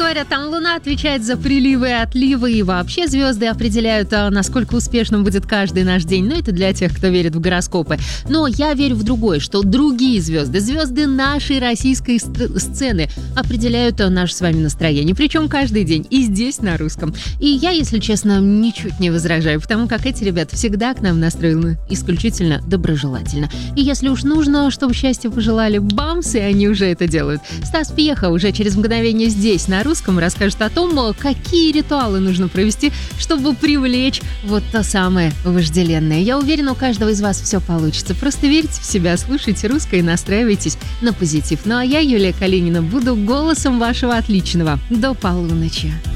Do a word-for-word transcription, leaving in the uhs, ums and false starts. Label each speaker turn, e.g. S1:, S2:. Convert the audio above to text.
S1: говорят, там Луна отвечает за приливы и отливы, и вообще звезды определяют, а, насколько успешным будет каждый наш день. Ну, это для тех, кто верит в гороскопы. Но я верю в другое, что другие звезды, звезды нашей российской сцены определяют наше с вами настроение. Причем каждый день. И здесь на русском. И я, если честно, ничуть не возражаю, потому как эти ребята всегда к нам настроены исключительно доброжелательно. И если уж нужно, чтобы счастье пожелали, бамс, и они уже это делают. Стас Пьеха уже через мгновение здесь на русском расскажет о том, какие ритуалы нужно провести, чтобы привлечь вот то самое вожделенное. Я уверена, у каждого из вас все получится. Просто верьте в себя, слушайте русское и настраивайтесь на позитив. Ну а я, Юлия Калинина, буду голосом вашего отличного до полуночи.